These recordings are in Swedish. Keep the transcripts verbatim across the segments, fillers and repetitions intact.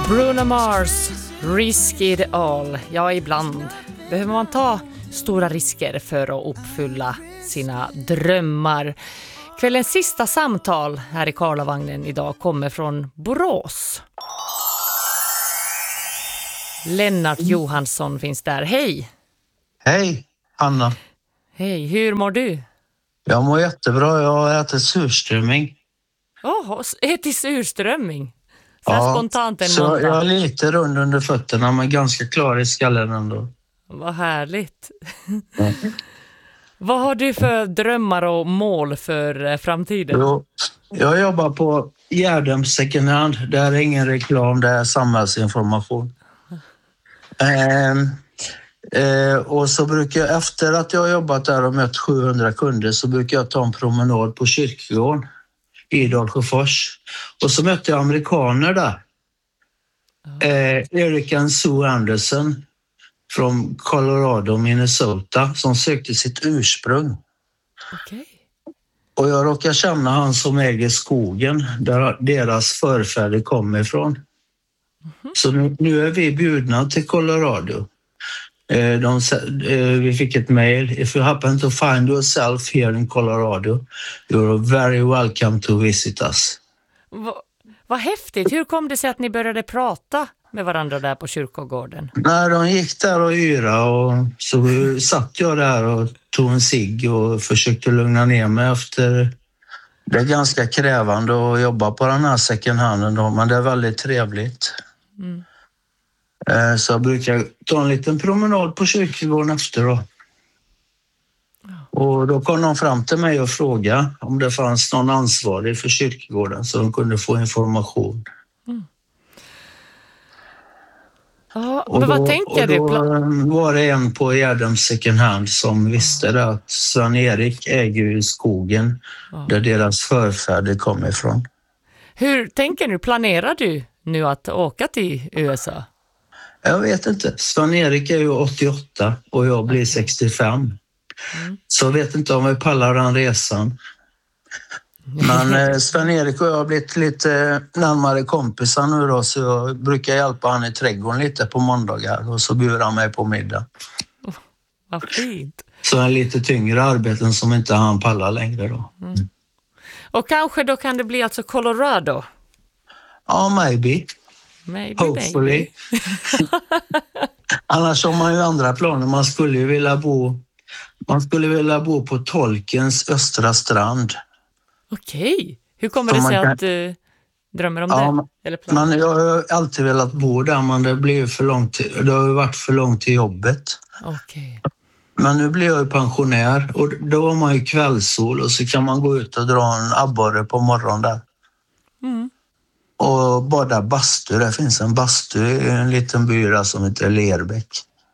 Bruno Mars, Risk It All. Ja, ibland behöver man ta stora risker för att uppfylla sina drömmar. Kvällens sista samtal här i Karlavagnen idag kommer från Borås. Lennart Johansson finns där. Hej! Hej, Anna. Hej, hur mår du? Jag mår jättebra. Jag har ätit surströmming. Åh, oh, ätit surströmming? Så ja, spontant en så måndag. Jag är lite rund under fötterna men ganska klar i skallen ändå. Vad härligt. Mm. Vad har du för drömmar och mål för framtiden? Jo, jag jobbar på Gärdem second hand. Det är ingen reklam, det är samhällsinformation. Mm. Eh, och så brukar jag, efter att jag har jobbat där och mött sjuhundra kunder, så brukar jag ta en promenad på kyrkogården i Dalsjöfors. Och så mötte jag amerikaner där. Eh, Eric and Sue Anderson från Colorado, Minnesota, som sökte sitt ursprung. Okay. Och jag råkar känna han som äger skogen där deras förfäder kommer ifrån. Mm-hmm. Så nu, nu är vi bjudna till Colorado. Eh, de, eh, vi fick ett mail. If you happen to find yourself here in Colorado, you're very welcome to visit us. Va, vad häftigt. Hur kom det sig att ni började prata med varandra där på kyrkogården? Nej, de gick där och yra och så satt jag där och tog en cigg och försökte lugna ner mig efter. Det är ganska krävande att jobba på den här second handen då, men det är väldigt trevligt. Mm. Så jag brukar ta en liten promenad på kyrkogården efter då. Och då kom de fram till mig och frågade om det fanns någon ansvarig för kyrkogården så de kunde få information. Mm. Ja, men vad då, tänker du? Och då var det en på Gärdem second hand som visste det, att Sven-Erik äger ju skogen ja. Där deras förfäder kom ifrån. Hur tänker du? Planerar du nu att åka till U S A? Jag vet inte. Sven-Erik är ju åttioåtta och jag blir sextiofem. Mm. Så jag vet inte om vi pallar den resan. Men Sven-Erik och jag har blivit lite närmare kompisar nu då, så jag brukar hjälpa han i trädgården lite på måndagar och så bjuder han mig på middag. Oh, vad fint. Så är lite tyngre arbeten som inte han pallar längre då. Mm. Och kanske då kan det bli alltså Colorado? Ja, maybe. Maybe, hopefully. Annars har man ju andra planer. Man skulle ju vilja bo man skulle vilja bo på Tolkiens östra strand. Okej. Hur kommer så det sig kan... att du drömmer om ja, det? Eller man, jag har alltid velat bo där, men det blir för långt till, det har ju varit för långt till jobbet. Okej. Men nu blir jag ju pensionär och då har man ju kvällssol och så kan man gå ut och dra en abborre på morgonen där. Mm. Och bada bastu. Det finns en bastu i en liten by där som heter Lerbäck.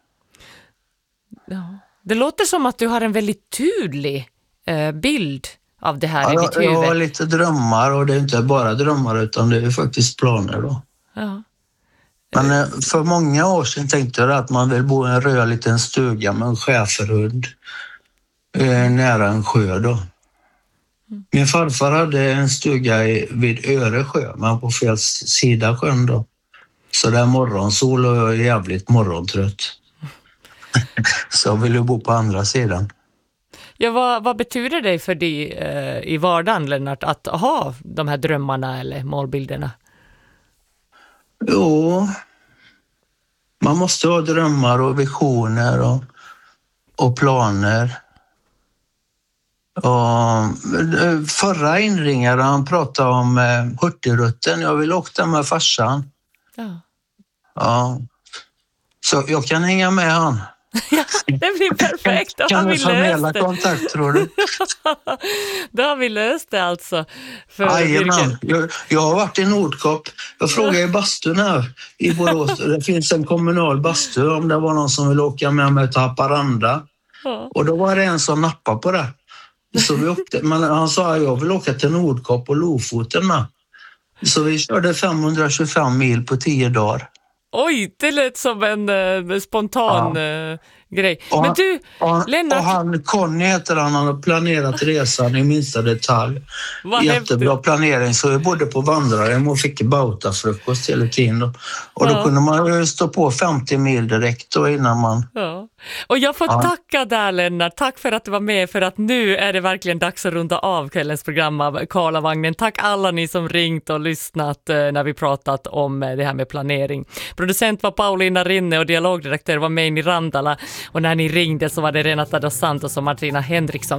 Ja. Det låter som att du har en väldigt tydlig eh, bild av det här ja, i ditt huvud. Jag har lite drömmar och det är inte bara drömmar utan det är faktiskt planer då. Ja. Men eh, för många år sedan tänkte jag att man vill bo i en röd liten stuga med en schäferhund eh, nära en sjö då. Min farfar hade en stuga i, vid Öre sjö, men på fel sida sjön då. Så det är morgonsol och jag är jävligt morgontrött. Så jag vill ju bo på andra sidan. Ja, vad, vad betyder det för dig eh, i vardagen, Lennart, att ha de här drömmarna eller målbilderna? Jo, man måste ha drömmar och visioner och, och planer. Och förra inringaren han pratade om eh, Hurtigruten. Jag vill åka med farsan. Ja. Ja. Så jag kan hänga med han. Ja, det blir perfekt. Då kan har vi vi förmedla löst det. Kontakt, tror du? Då har vi löst det alltså. Jajamän. Jag, jag har varit i Nordkap. Jag frågade i bastun här i Borås. Det finns en kommunal bastu om det var någon som vill åka med mig till Haparanda. Ja. Och då var det en som nappade på det. Så vi åkte, men han sa att jag vill åka till Nordkap och Lofoten med. Så vi körde femhundratjugofem mil på tio dagar. Oj, det lät som en uh, spontan ja. uh, grej. Och Men han, du, och, Lennart... Och han, Conny heter han, han har planerat resan i minsta detalj. Vad Jättebra häftigt. planering, så vi bodde på vandrarhem och fick bautafrukost hela tiden. Då. Och då ja. kunde man stå på femtio mil direkt då innan man... Ja. Och jag får ja. tacka där, Lennart. Tack för att du var med, för att nu är det verkligen dags att runda av kvällens program av Karlavagnen. Tack alla ni som ringt och lyssnat eh, när vi pratat om eh, det här med planering. Producent var Paulina Rinne och dialogdirektör var Meini Randala. Och när ni ringde så var det Renata dos Santos och Martina Henriksson